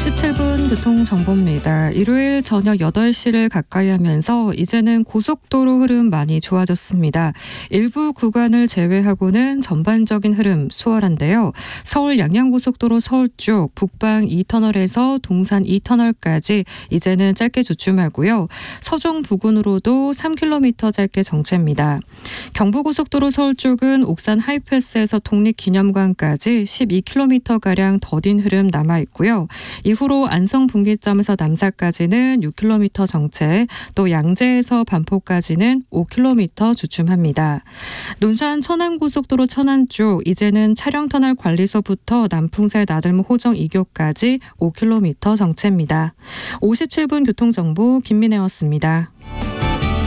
57분 교통정보입니다. 일요일 저녁 8시를 가까이 하면서 이제는 고속도로 흐름 많이 좋아졌습니다. 일부 구간을 제외하고는 전반적인 흐름 수월한데요. 서울 양양고속도로 서울 쪽 북방 2터널에서 동산 2터널까지 이제는 짧게 주춤하고요. 서종 부근으로도 3km 짧게 정체입니다. 경부고속도로 서울 쪽은 옥산 하이패스에서 독립기념관까지 12km가량 더딘 흐름 남아있고요. 이후로 안성 분기점에서 남사까지는 6km 정체, 또 양재에서 반포까지는 5km 주춤합니다. 논산 천안고속도로 천안 쪽 이제는 차량터널 관리소부터 남풍사 나들목 호정 2교까지 5km 정체입니다. 57분 교통정보 김민혜였습니다.